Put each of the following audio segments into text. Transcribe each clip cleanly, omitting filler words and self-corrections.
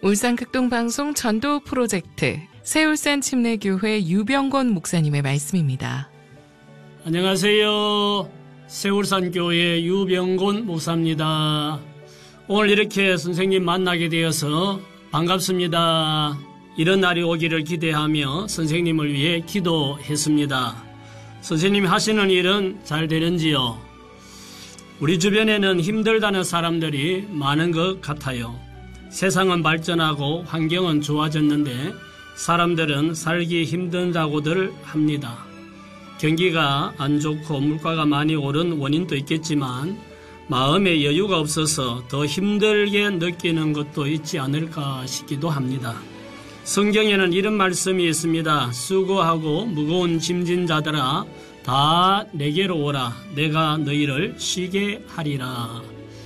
울산 극동방송 전도 프로젝트 새울산 침례교회 유병곤 목사님의 말씀입니다. 안녕하세요. 새울산교회 유병곤 목사입니다. 오늘 이렇게 선생님 만나게 되어서 반갑습니다. 이런 날이 오기를 기대하며 선생님을 위해 기도했습니다. 선생님이 하시는 일은 잘 되는지요? 우리 주변에는 힘들다는 사람들이 많은 것 같아요. 세상은 발전하고 환경은 좋아졌는데 사람들은 살기 힘든다고들 합니다. 경기가 안 좋고 물가가 많이 오른 원인도 있겠지만 마음의 여유가 없어서 더 힘들게 느끼는 것도 있지 않을까 싶기도 합니다. 성경에는 이런 말씀이 있습니다. 수고하고 무거운 짐진 자들아 다 내게로 오라. 내가 너희를 쉬게 하리라.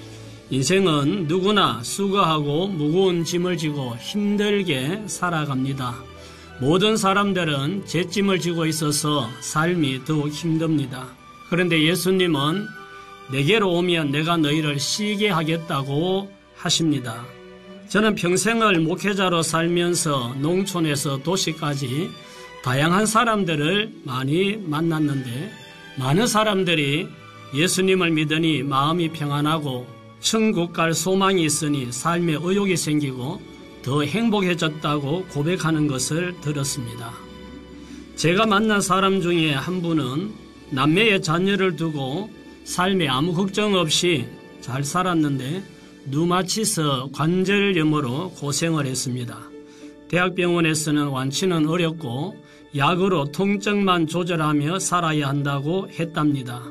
인생은 누구나 수고하고 무거운 짐을 지고 힘들게 살아갑니다. 모든 사람들은 잿짐을 지고 있어서 삶이 더욱 힘듭니다. 그런데 예수님은 내게로 오면 내가 너희를 쉬게 하겠다고 하십니다. 저는 평생을 목회자로 살면서 농촌에서 도시까지 다양한 사람들을 많이 만났는데 많은 사람들이 예수님을 믿으니 마음이 평안하고 천국 갈 소망이 있으니 삶에 의욕이 생기고 더 행복해졌다고 고백하는 것을 들었습니다. 제가 만난 사람 중에 한 분은 남매의 자녀를 두고 삶에 아무 걱정 없이 잘 살았는데 누마치서 관절염으로 고생을 했습니다. 대학병원에서는 완치는 어렵고 약으로 통증만 조절하며 살아야 한다고 했답니다.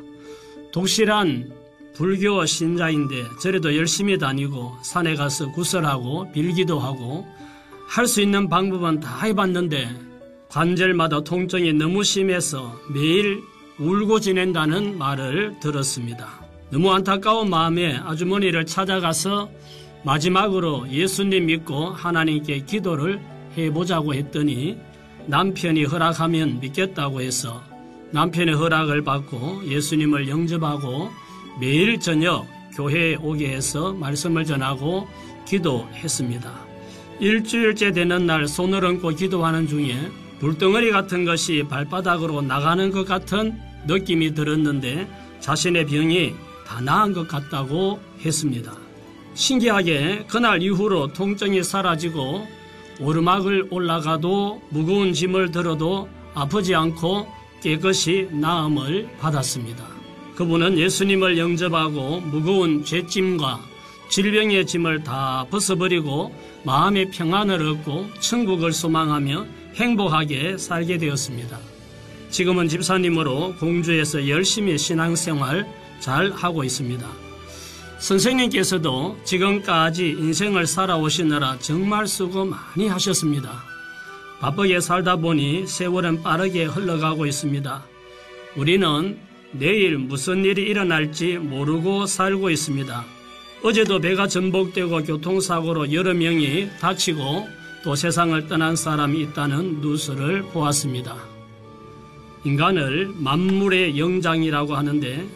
독실한 불교 신자인데 절에도 열심히 다니고 산에 가서 구설하고 빌기도 하고 할 수 있는 방법은 다 해봤는데 관절마다 통증이 너무 심해서 매일 울고 지낸다는 말을 들었습니다. 너무 안타까운 마음에 아주머니를 찾아가서 마지막으로 예수님 믿고 하나님께 기도를 해보자고 했더니 남편이 허락하면 믿겠다고 해서 남편의 허락을 받고 예수님을 영접하고 매일 저녁 교회에 오게 해서 말씀을 전하고 기도했습니다. 일주일째 되는 날 손을 얹고 기도하는 중에 불덩어리 같은 것이 발바닥으로 나가는 것 같은 느낌이 들었는데 자신의 병이 다 나은 것 같다고 했습니다. 신기하게 그날 이후로 통증이 사라지고 오르막을 올라가도 무거운 짐을 들어도 아프지 않고 깨끗이 나음을 받았습니다. 그분은 예수님을 영접하고 무거운 죄짐과 질병의 짐을 다 벗어버리고 마음의 평안을 얻고 천국을 소망하며 행복하게 살게 되었습니다. 지금은 집사님으로 공주에서 열심히 신앙생활 잘 하고 있습니다. 선생님께서도 지금까지 인생을 살아오시느라 정말 수고 많이 하셨습니다. 바쁘게 살다 보니 세월은 빠르게 흘러가고 있습니다. 우리는 내일 무슨 일이 일어날지 모르고 살고 있습니다. 어제도 배가 전복되고 교통사고로 여러 명이 다치고 또 세상을 떠난 사람이 있다는 뉴스를 보았습니다. 인간을 만물의 영장이라고 하는데